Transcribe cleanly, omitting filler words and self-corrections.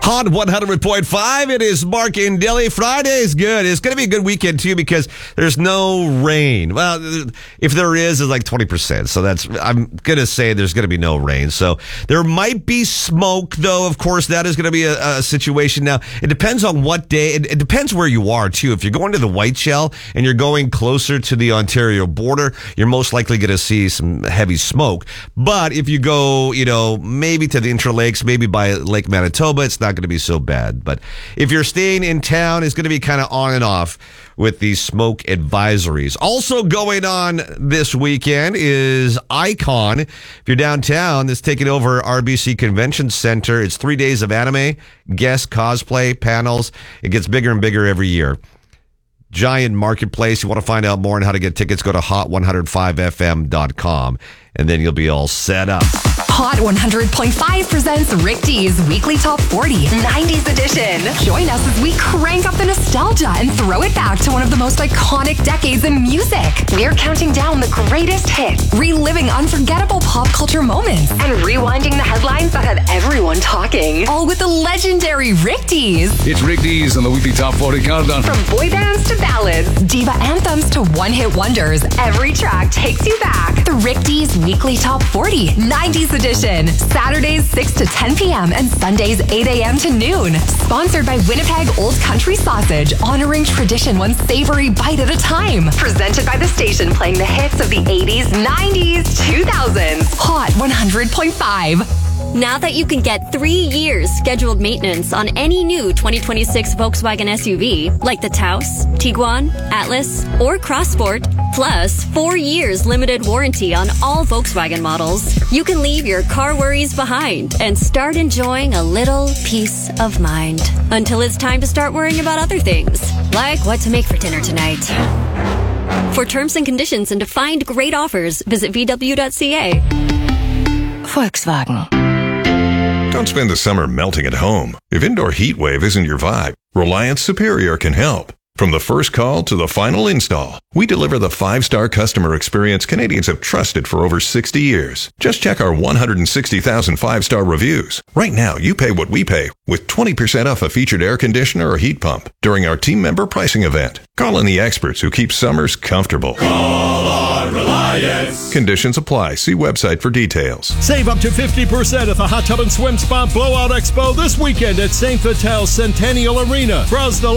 Hot 100.5. It is Mark and Dilly. Friday is good. It's going to be a good weekend, too, because there's no rain. Well, if there is, it's like 20%. So I'm going to say there's going to be no rain. So there might be smoke, though. Of course, that is going to be a situation. Now, it depends on what day. It depends where you are, too. If you're going to the Whiteshell and you're going closer to the Ontario border, you're most likely going to see some heavy smoke. But if you go, maybe to the Interlakes, maybe by Lake Manitoba, it's not going to be so bad. But if you're staying in town, it's going to be kind of on and off with these smoke advisories. Also going on this weekend is Icon. If you're downtown, it's taking over RBC Convention Center. It's 3 days of anime, guest cosplay, panels. It gets bigger and bigger every year. Giant marketplace. You want to find out more on how to get tickets, go to hot105fm.com, and then you'll be all set up. Hot 100.5 presents Rick D's Weekly Top 40 90s edition. Join us as we crank up the nostalgia and throw it back to one of the most iconic decades in music. We're counting down the greatest hits, reliving unforgettable pop culture moments, and rewinding the headlines that had everyone talking. All with the legendary Rick D's. It's Rick D's on the Weekly Top 40 Countdown. From boy bands to ballads, diva anthems to one-hit wonders, every track takes you back. The Rick D's Weekly Top 40 90s edition. Saturdays 6 to 10 p.m. and Sundays 8 a.m. to noon. Sponsored by Winnipeg Old Country Sausage, honoring tradition one savory bite at a time. Presented by the station playing the hits of the 80s, 90s, 2000s. Hot 100.5. Now that you can get 3 years scheduled maintenance on any new 2026 Volkswagen SUV, like the Taos, Tiguan, Atlas, or Crossport, plus 4 years limited warranty on all Volkswagen models, you can leave your car worries behind and start enjoying a little peace of mind. Until it's time to start worrying about other things, like what to make for dinner tonight. For terms and conditions and to find great offers, visit VW.ca. Volkswagen. Don't spend the summer melting at home. If indoor heat wave isn't your vibe, Reliance Superior can help. From the first call to the final install, we deliver the 5-star customer experience Canadians have trusted for over 60 years. Just check our 160,000 5-star reviews. Right now, you pay what we pay with 20% off a featured air conditioner or heat pump during our team member pricing event. Call in the experts who keep summers comfortable. Call on Reliance. Conditions apply. See website for details. Save up to 50% at the Hot Tub and Swim Spa Blowout Expo this weekend at St. Vital's Centennial Arena. Browse the